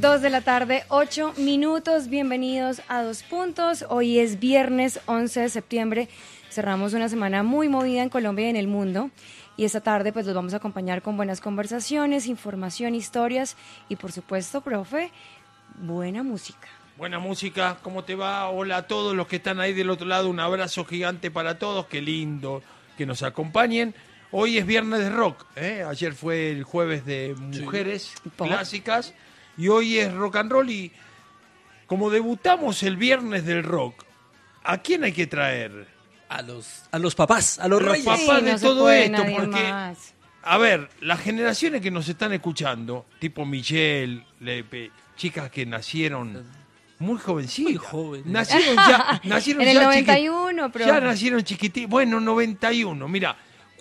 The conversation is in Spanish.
2 de la tarde, 8 minutos. Bienvenidos a Dos Puntos. Hoy es viernes 11 de septiembre. Cerramos una semana muy movida en Colombia y en el mundo. Y esta tarde pues los vamos a acompañar con buenas conversaciones, información, historias y por supuesto, profe, buena música. Buena música, ¿cómo te va? Hola a todos los que están ahí del otro lado. Un abrazo gigante para todos. Qué lindo que nos acompañen. Hoy es viernes de rock, ¿eh? Ayer fue el jueves de mujeres clásicas y hoy es rock and roll. Y como debutamos el viernes del rock, ¿a quién hay que traer? A los papás, a los reyes. Papás Sí, de no se todo puede esto, nadie porque, más. a ver, las generaciones que nos están escuchando, tipo Michelle, chicas que nacieron muy jovencitas. Muy jóvenes. Nacieron En el ya 91, pero... Ya nacieron chiquititos. Bueno, 91. Mira,